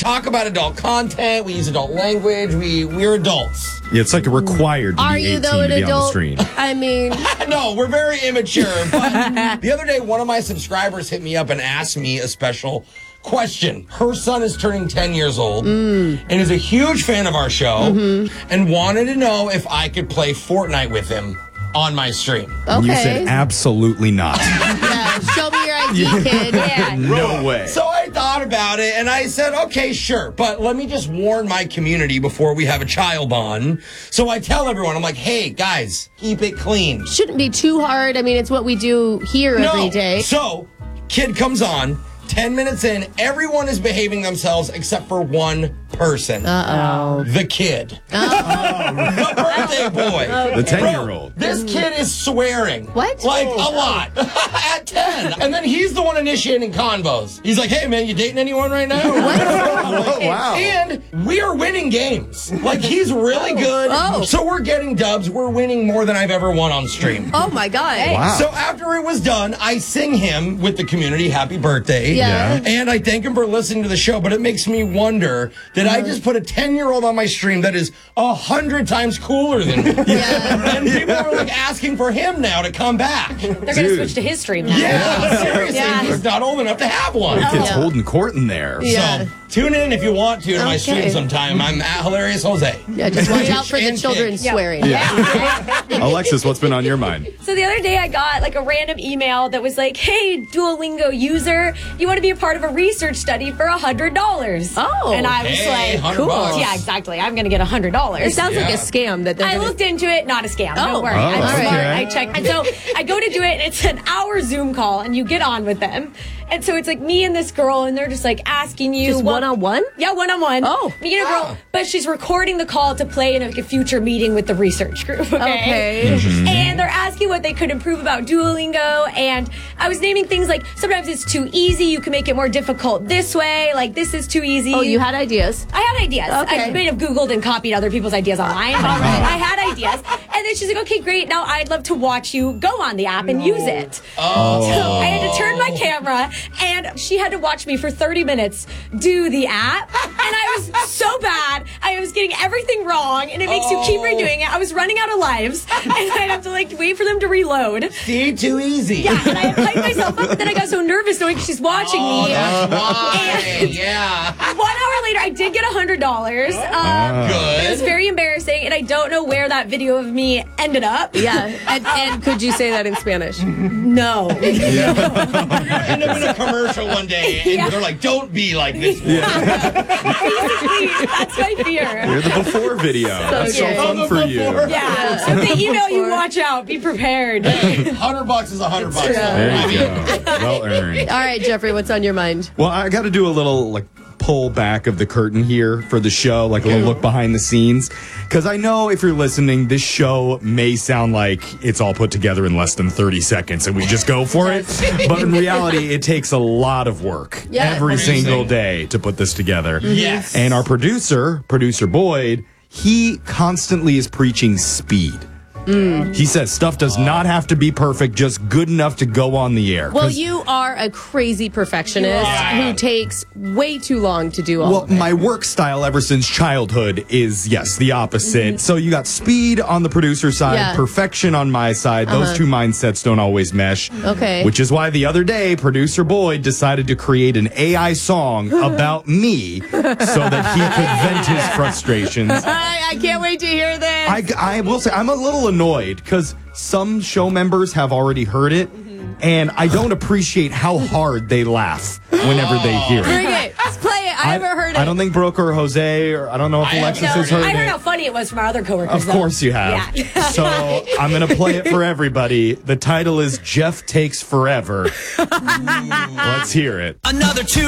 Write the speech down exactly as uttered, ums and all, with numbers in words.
talk about adult content. We use adult language. We, we're adults. Yeah, it's like required to Are be you eighteen though an to be on the adult? stream. I mean, No, we're very immature. But the other day, one of my subscribers hit me up and asked me a special question. Her son is turning ten years old Mm. and is a huge fan of our show Mm-hmm. and wanted to know if I could play Fortnite with him on my stream. And you okay. said absolutely not. Yeah, show me your I D, kid. Yeah. No way. So I thought about it and I said, okay, sure. But let me just warn my community before we have a child on. So I tell everyone, I'm like, hey, guys, keep it clean. Shouldn't be too hard. I mean, it's what we do here every day. So, kid comes on, ten minutes in, everyone is behaving themselves except for one person. Uh-oh. The kid. The birthday boy. The ten-year-old. This kid is swearing. What? Like, a lot. At ten. And then he's the one initiating convos. He's like, hey, man, you dating anyone right now? Oh, wow. And we are winning games. Like, he's really good. Oh. So we're getting dubs. We're winning more than I've ever won on stream. Oh, my God. Wow. So after it was done, I sing him with the community happy birthday. Yeah. And I thank him for listening to the show, but it makes me wonder, did I just put a ten-year-old on my stream that is a hundred times cooler than me? Yeah. And people are like asking for him now to come back. They're going to Dude. switch to his stream now. Yeah, seriously. Yeah. He's not old enough to have one. Kid's Yeah. holding court in there. Yeah. So tune in if you want to to my Okay. stream sometime. I'm at Hilarious Jose. Yeah, just watch out for the And children kids. swearing. Alexis, what's been on your mind? So the other day I got like a random email that was like, hey, Duolingo user, you want to be a part of a research study for one hundred dollars. Oh. And I was Hey, like, one hundred cool. bucks. Yeah, exactly. I'm going to get one hundred dollars. It sounds like Yeah. a scam that they're I gonna- looked into it, not a scam. Oh. Don't worry. Oh, I'm okay. smart. I checked. And so I go to do it, and it's an hour Zoom call, and you get on with them. And so it's like me and this girl, and they're just like asking you. Just what- one-on-one? Yeah, one on one. Oh. Me and a girl. But she's recording the call to play in like a future meeting with the research group. Okay. Okay. Mm-hmm. And they're asking what they could improve about Duolingo. And I was naming things like sometimes it's too easy. You can make it more difficult this way. Like this is too easy. Oh, you had ideas. I had ideas. Okay. I may have Googled and copied other people's ideas online, but I had ideas. And then she's like, okay, great. Now I'd love to watch you go on the app and use it. Oh. So I had to turn my camera, and she had to watch me for thirty minutes do the app. And I was so bad. I was getting everything wrong, and it makes you keep Oh. redoing it. I was running out of lives, and I'd have to like wait for them to reload. See, too easy. Yeah, and I had hyped myself up, but then I got so nervous knowing she's watching Oh, me. that's why. And- Yeah. One hour later, I did get one hundred dollars. Um, Good. It was very embarrassing, and I don't know where that video of me ended up. Yeah. And, and could you say that in Spanish? No. End up in a commercial one day, and Yeah. they're like, "Don't be like this." Basically, that's my fear. You're the before video. That's so Okay. fun Oh, for the you. before. Yeah. So if they email you, watch out. Be prepared. Hundred bucks is a hundred bucks. true. There I you mean, go. Well earned. All right, Jeffrey, what's on your mind? Well, I got to do a little like pull back of the curtain here for the show, like a little look behind the scenes, because I know if you're listening, this show may sound like it's all put together in less than thirty seconds and we just go for it. But in reality, it takes a lot of work Yeah. every Producing. single day to put this together. Yes. And our producer, producer Boyd, he constantly is preaching speed. He says stuff does not have to be perfect, just good enough to go on the air. Well, 'Cause- you are a crazy perfectionist Yeah. who takes way too long to do all Well, of it. my work style ever since childhood is, yes, the opposite. So you got speed on the producer side, Yeah. perfection on my side. Those two mindsets don't always mesh. Okay. Which is why the other day, producer Boyd decided to create an A I song about me so that he could vent his frustrations. I, I can't wait to hear this. I, I will say, I'm a little annoyed because some show members have already heard it, and I don't appreciate how hard they laugh whenever they hear it. Bring it. Let's play it. I, haven't heard it. I don't think Brooke or Jose, or I don't know if I Alexis haven't has heard heard I heard it. how funny it was from our other coworkers. Of though. course you have. Yeah. So I'm going to play it for everybody. The title is Jeff Takes Forever. Let's hear it. Another two.